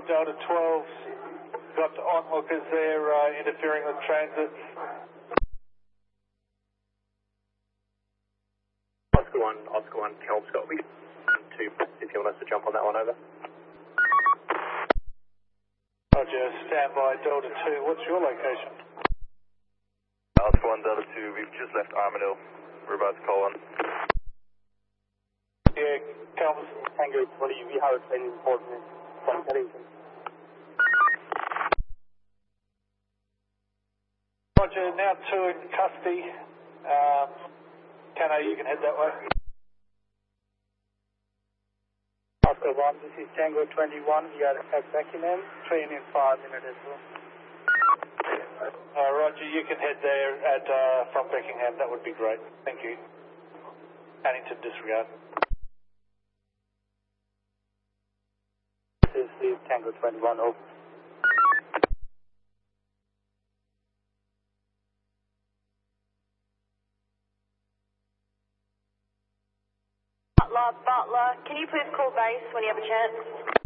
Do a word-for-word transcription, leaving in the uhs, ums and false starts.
Delta twelve's got onlookers there uh, interfering with transit. Oscar one, Oscar one, Kelmscott, we get two, if you want us to jump on that one over. Roger, stand by Delta two. What's your location? Oscar one, Delta two, we've just left Armadale. We're about to call on. Yeah, Kelms. Tango twenty, we have a training report from Paddington. Roger, now two in custody. Um, Cano, you can head that way. Oscar one, this is Tango twenty-one. We are at Beckenham. Train in five minutes as well. Uh, Roger, you can head there at uh, from Beckenham. That would be great. Thank you. Paddington disregard. This is Tango twenty-one, over. Butler, Butler, can you please call base when you have a chance?